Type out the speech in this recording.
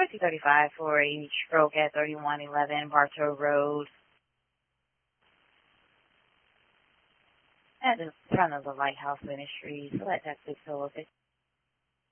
235 for a stroke at 3111 Bartow Road. At the front of the Lighthouse Ministries. Let that be so open.